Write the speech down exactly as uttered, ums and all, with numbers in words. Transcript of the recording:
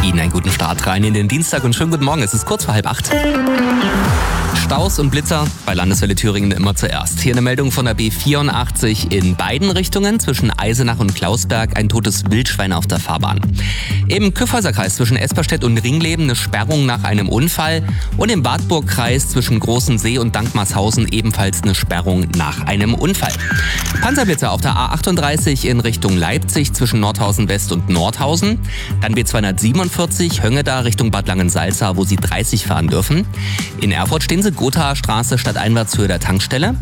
Ihnen einen guten Start rein in den Dienstag und schönen guten Morgen. Es ist kurz vor halb acht. Staus und Blitzer bei Landeswelle Thüringen immer zuerst. Hier eine Meldung von der B vierundachtzig in beiden Richtungen. Zwischen Eisenach und Klausberg ein totes Wildschwein auf der Fahrbahn. Im Kyffhäuserkreis zwischen Esperstedt und Ringleben eine Sperrung nach einem Unfall. Und im Wartburgkreis zwischen Großen See und Dankmarshausen ebenfalls eine Sperrung nach einem Unfall. Panzerblitzer auf der A achtunddreißig in Richtung Leipzig zwischen Nordhausen West und Nordhausen. Dann B zweihundertsiebenundvierzig Höngeda Richtung Bad Langensalza, wo Sie dreißig fahren dürfen. In Erfurt stehen Sie Gothaer Straße stadteinwärts Höhe der Tankstelle.